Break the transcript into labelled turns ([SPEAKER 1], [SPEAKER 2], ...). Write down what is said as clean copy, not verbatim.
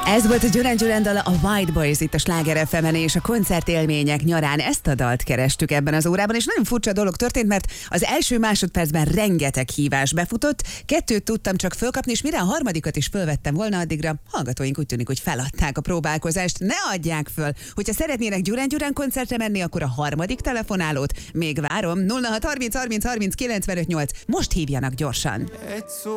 [SPEAKER 1] Ez volt a Duran Duran dala, a White Boys itt a Sláger FM-en, és a koncertélmények nyarán ezt a dalt kerestük ebben az órában, és nagyon furcsa dolog történt, mert az első másodpercben rengeteg hívás befutott, 2 tudtam csak fölkapni, és mire a harmadikat is fölvettem volna, addigra hallgatóink úgy tűnik, hogy feladták a próbálkozást. Ne adják föl! Hogyha szeretnének Duran Duran koncertre menni, akkor a harmadik telefonálót még várom. 06 30 30 30 95 8. Most hívjanak gyorsan!